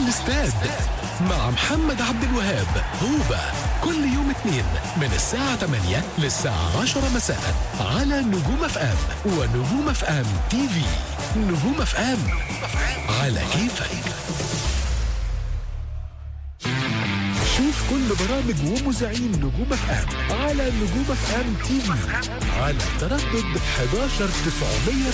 الاستاد مع محمد عبد الوهاب. هوبا كل يوم اثنين من الساعة 8 للساعة 10 مساء على نجوم اف ام ونجوم اف ام تي في. نجوم اف ام على كيفك. شوف كل برامج ومذيعين نجوم اف ام على نجوم اف ام تي في على تردد 11900